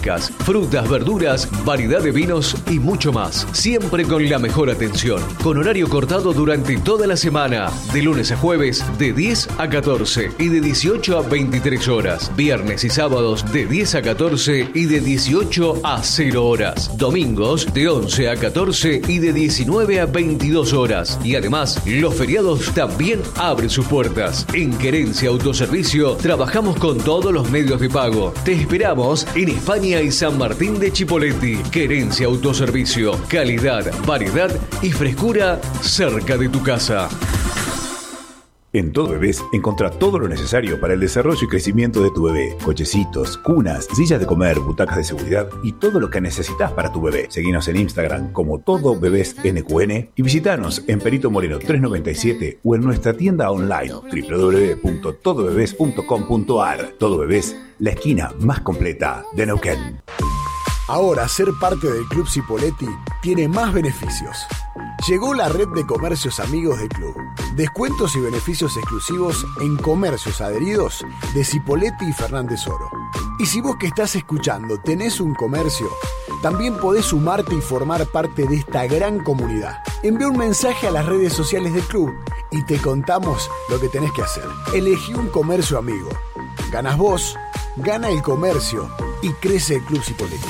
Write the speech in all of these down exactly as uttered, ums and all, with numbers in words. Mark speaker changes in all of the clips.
Speaker 1: frescas, frutas, verduras, variedad de vinos y mucho más. Siempre con la mejor atención, con horario cortado durante toda la semana, de lunes a jueves de diez a catorce y de dieciocho a veintitrés horas. Viernes y sábados de diez a catorce y de dieciocho a cero horas. Domingos de once a catorce y de diecinueve a veintidós horas. Y además, los feriados también abren sus puertas. En Querencia Autoservicio trabajamos con todos los medios de pago. Te esperamos en España y San Martín de Chipoleti. Querencia Autoservicio. Calidad, variedad y frescura cerca de tu casa.
Speaker 2: En Todo Bebés encontrá todo lo necesario para el desarrollo y crecimiento de tu bebé. Cochecitos, cunas, sillas de comer, butacas de seguridad y todo lo que necesitas para tu bebé. Seguinos en Instagram como Todo Bebés N Q N y visitanos en Perito Moreno trescientos noventa y siete o en nuestra tienda online doble u doble u doble u punto todo bebés punto com punto a r. Todo Bebés, la esquina más completa de Neuquén.
Speaker 3: Ahora ser parte del Club Cipolletti tiene más beneficios. Llegó la red de comercios amigos del club. Descuentos y beneficios exclusivos en comercios adheridos de Cipolletti y Fernández Oro. Y si vos que estás escuchando tenés un comercio, también podés sumarte y formar parte de esta gran comunidad. Envía un mensaje a las redes sociales del club y te contamos lo que tenés que hacer. Elegí un comercio amigo. Ganas vos, gana el comercio y crece el Club Cipolletti.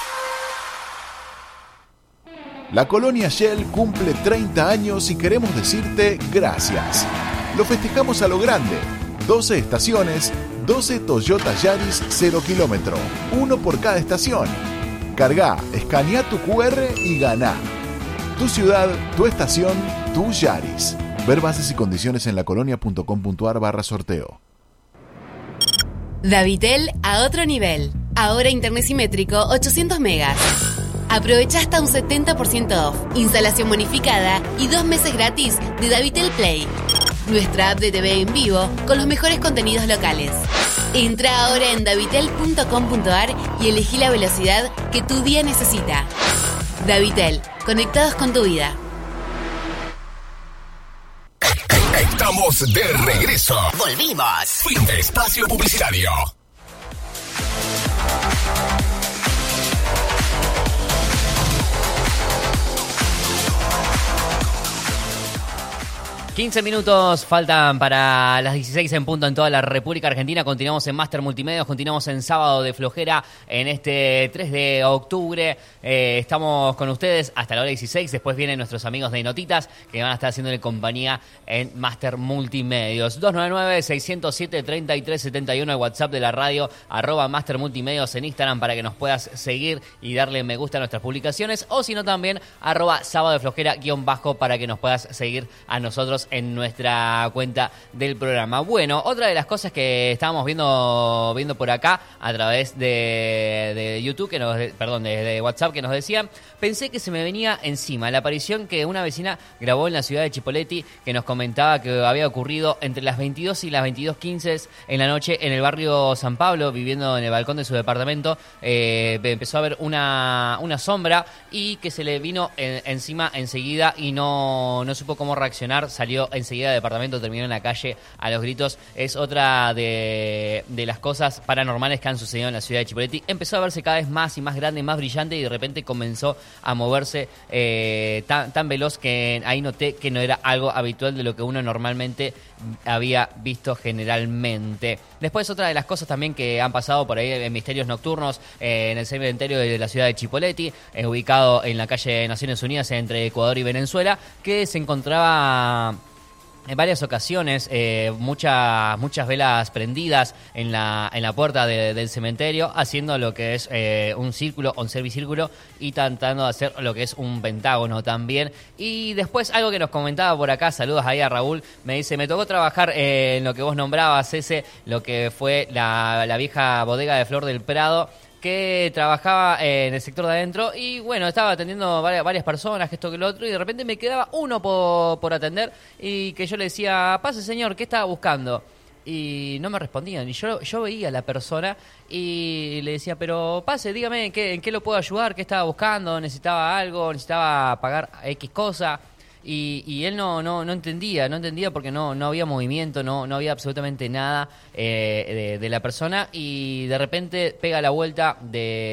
Speaker 4: La Colonia Shell cumple treinta años y queremos decirte gracias. Lo festejamos a lo grande. doce estaciones, doce Toyota Yaris cero kilómetro, uno por cada estación. Cargá, escanea tu cu erre y ganá. Tu ciudad, tu estación, tu Yaris. Ver bases y condiciones en lacolonia.com.ar barra sorteo.
Speaker 5: Davitel a otro nivel. Ahora internet simétrico ochocientos megas. Aprovecha hasta un setenta por ciento off, instalación bonificada y dos meses gratis de Davitel Play. Nuestra app de T V en vivo con los mejores contenidos locales. Entra ahora en davitel punto com punto a r y elegí la velocidad que tu día necesita. Davitel, conectados con tu vida.
Speaker 6: Estamos de regreso.
Speaker 7: Volvimos.
Speaker 6: Fin de espacio publicitario.
Speaker 8: quince minutos faltan para las dieciséis en punto en toda la República Argentina. Continuamos en Master Multimedios, continuamos en Sábado de Flojera en este tres de octubre. Eh, estamos con ustedes hasta la hora dieciséis. Después vienen nuestros amigos de Notitas que van a estar haciéndole compañía en Master Multimedios. dos nueve nueve, seis cero siete, tres tres siete uno, el WhatsApp de la radio, arroba Master Multimedios en Instagram para que nos puedas seguir y darle me gusta a nuestras publicaciones. O si no también, arroba Sábado de Flojera guión bajo para que nos puedas seguir a nosotros en nuestra cuenta del programa. Bueno, otra de las cosas que estábamos viendo viendo por acá a través de, de YouTube, que nos, perdón, de, de WhatsApp, que nos decían, pensé que se me venía encima la aparición que una vecina grabó en la ciudad de Chipoleti, que nos comentaba que había ocurrido entre las veintidós y las veintidós quince en la noche en el barrio San Pablo, viviendo en el balcón de su departamento. Eh, empezó a ver una, una sombra y que se le vino en, encima enseguida y no, no supo cómo reaccionar. Salió enseguida del departamento, terminó en la calle a los gritos. Es otra de, de las cosas paranormales que han sucedido en la ciudad de Chipoleti. Empezó a verse cada vez más y más grande, más brillante, y de repente comenzó a moverse eh, tan, tan veloz que ahí noté que no era algo habitual de lo que uno normalmente había visto generalmente. Después, otra de las cosas también que han pasado por ahí en misterios nocturnos eh, en el cementerio de la ciudad de Chipoleti, eh, ubicado en la calle Naciones Unidas entre Ecuador y Venezuela, que se encontraba en varias ocasiones eh, muchas muchas velas prendidas en la en la puerta de, del cementerio, haciendo lo que es eh, un círculo o un semicírculo y tratando de hacer lo que es un pentágono también. Y después algo que nos comentaba por acá, saludos ahí a Raúl, me dice, me tocó trabajar eh, en lo que vos nombrabas, ese, lo que fue la, la vieja bodega de Flor del Prado, que trabajaba en el sector de adentro y bueno, estaba atendiendo varias, varias personas, que esto que lo otro, y de repente me quedaba uno por, por atender y que yo le decía, pase señor, ¿qué estaba buscando? Y no me respondían, y yo yo veía a la persona y le decía, pero pase, dígame, ¿en qué, en qué lo puedo ayudar? ¿Qué estaba buscando? ¿Necesitaba algo? ¿Necesitaba pagar X cosa? Y, y él no, no, no entendía, no entendía porque no, no había movimiento, no, no había absolutamente nada eh, de, de la persona, y de repente pega la vuelta de